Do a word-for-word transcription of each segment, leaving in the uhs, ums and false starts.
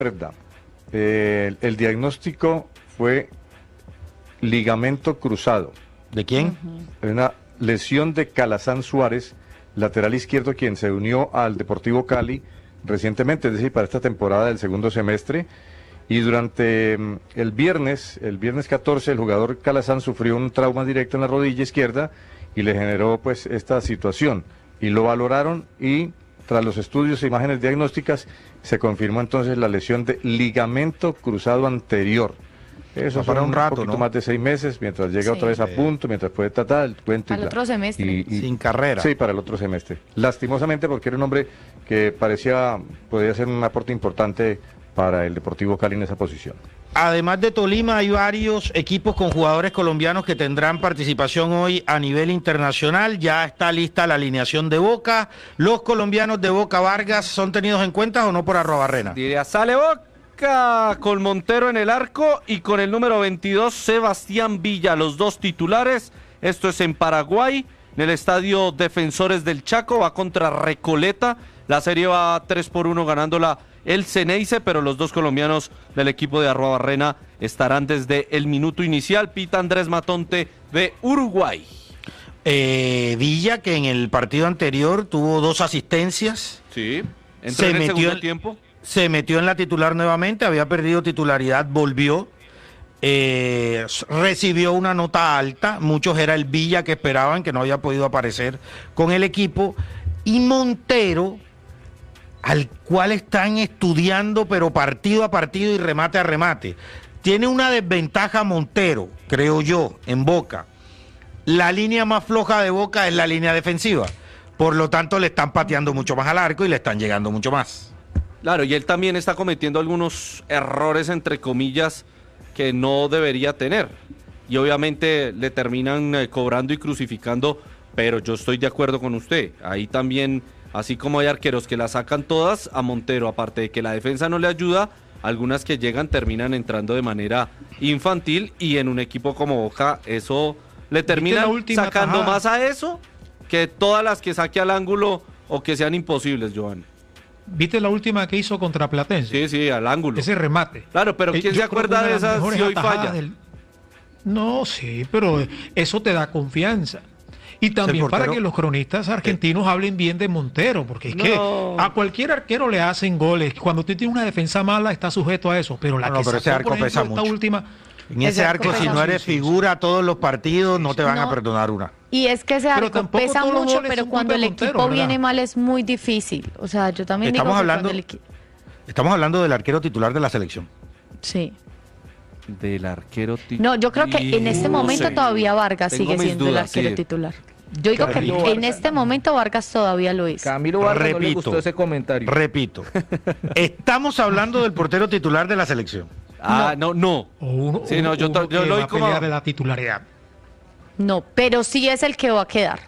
verdad. Eh, el, el diagnóstico fue ligamento cruzado. ¿De quién? Uh-huh. Una lesión de Calazán Suárez, lateral izquierdo, quien se unió al Deportivo Cali recientemente, es decir, para esta temporada del segundo semestre. Y durante um, el viernes, el viernes catorce, el jugador Calazán sufrió un trauma directo en la rodilla izquierda y le generó pues esta situación. Y lo valoraron y tras los estudios e imágenes diagnósticas se confirmó entonces la lesión de ligamento cruzado anterior. Eso para un rato, un poquito, ¿no? Más de seis meses, mientras llega sí. otra vez a punto, mientras puede tratar el cuento. Al otro semestre. Y, y, Sin carrera. Sí, para el otro semestre. Lastimosamente porque era un hombre que parecía, podría ser un aporte importante para el Deportivo Cali en esa posición. Además de Tolima, hay varios equipos con jugadores colombianos que tendrán participación hoy a nivel internacional. Ya está lista la alineación de Boca. ¿Los colombianos de Boca Vargas son tenidos en cuenta o no por Arrobarrena? Diría, sale Boca con Montero en el arco y con el número veintidós, Sebastián Villa, los dos titulares. Esto es en Paraguay, en el estadio Defensores del Chaco, va contra Recoleta. La serie va tres por uno ganándola el Ceneice, pero los dos colombianos del equipo de Arrobarrena estarán desde el minuto inicial. Pita Andrés Matonte de Uruguay. Eh, Villa, que en el partido anterior tuvo dos asistencias. Sí, entró en el segundo tiempo. Se metió en la titular nuevamente, había perdido titularidad, volvió. Eh, recibió una nota alta, muchos era el Villa que esperaban, que no había podido aparecer con el equipo. Y Montero, al cual están estudiando, pero partido a partido y remate a remate. Tiene una desventaja Montero, creo yo, en Boca. La línea más floja de Boca es la línea defensiva. Por lo tanto, le están pateando mucho más al arco y le están llegando mucho más. Claro, y él también está cometiendo algunos errores, entre comillas, que no debería tener. Y obviamente le terminan eh, cobrando y crucificando, pero yo estoy de acuerdo con usted. Ahí también... Así como hay arqueros que la sacan todas, a Montero, aparte de que la defensa no le ayuda, algunas que llegan terminan entrando de manera infantil y en un equipo como Boca eso le termina sacando tajada más a eso que todas las que saque al ángulo o que sean imposibles, Joan. ¿Viste la última que hizo contra Platense? Sí, sí, al ángulo. Ese remate. Claro, pero ¿quién eh, se acuerda de esas si hoy falla? Del... No, sí, pero eso te da confianza. Y también para que los cronistas argentinos hablen bien de Montero, porque es no. que a cualquier arquero le hacen goles. Cuando tú tienes una defensa mala, está sujeto a eso. Pero la no, que no, pero sacó, ese arco por ejemplo, pesa esta mucho. última... En ese arco, si no eres figura todos los partidos, no te van no. a perdonar una. Y es que ese arco pesa mucho, pero cuando el Montero, equipo ¿verdad? viene mal es muy difícil. O sea, yo también estamos digo hablando, que el equi... Estamos hablando del arquero titular de la selección. Sí. Del arquero titular. No, yo creo que en este momento sí. todavía Vargas Tengo sigue siendo dudas, el arquero sí. titular. Yo digo Camilo que Vargas. En este momento Vargas todavía lo es. Camilo Vargas repito, no le gustó ese comentario. Repito, estamos hablando del portero titular de la selección. Ah, no, no. O uno, sí, no, yo, uno yo lo doy como de la titularidad. No, pero sí es el que va a quedar.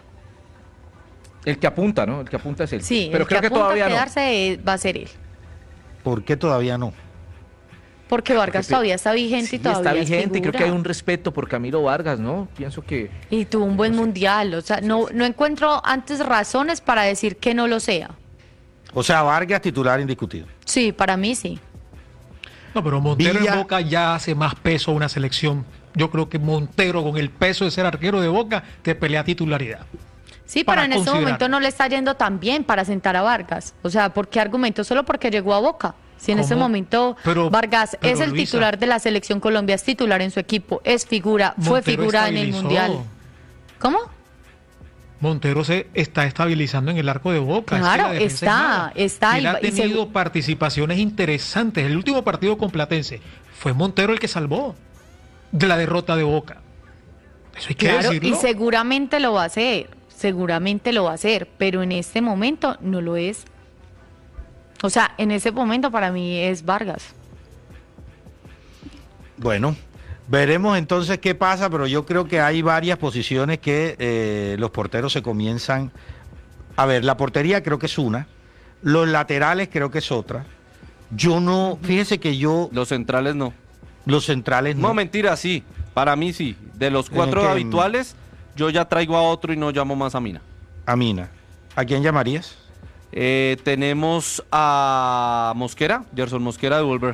El que apunta, ¿no? El que apunta es él. Sí, pero el creo que, que apunta todavía a quedarse no. va a ser él. ¿Por qué todavía no? Porque Vargas Porque, todavía está vigente sí, y todavía está vigente es y creo que hay un respeto por Camilo Vargas, ¿no? Pienso que... Y tuvo un buen no sé. mundial, o sea, no, no encuentro antes razones para decir que no lo sea. O sea, Vargas titular indiscutido. Sí, para mí sí. No, pero Montero Villa... en Boca ya hace más peso a una selección. Yo creo que Montero, con el peso de ser arquero de Boca, te pelea titularidad. Sí, pero en este momento no le está yendo tan bien para sentar a Vargas. O sea, ¿por qué argumento? Solo porque llegó a Boca. Si en este momento pero, Vargas pero, es el Luisa, titular de la selección Colombia, es titular en su equipo, es figura, Montero fue figura en el Mundial. ¿Cómo? Montero se está estabilizando en el arco de Boca. Claro, es que está, está. Él ha tenido se... participaciones interesantes. El último partido con Platense fue Montero el que salvó de la derrota de Boca. Eso hay que claro, decirlo. Y seguramente lo va a hacer, seguramente lo va a hacer, pero en este momento no lo es. O sea, en ese momento para mí es Vargas. Bueno, veremos entonces qué pasa, pero yo creo que hay varias posiciones que eh, los porteros se comienzan... A ver, la portería creo que es una, los laterales creo que es otra. Yo no, fíjese que yo... Los centrales no. Los centrales no. No, mentira, sí, para mí sí. De los cuatro que, habituales, yo ya traigo a otro y no llamo más a Mina. A Mina. ¿A quién llamarías? Eh, tenemos a Mosquera, Gerson Mosquera de Wolverhampton.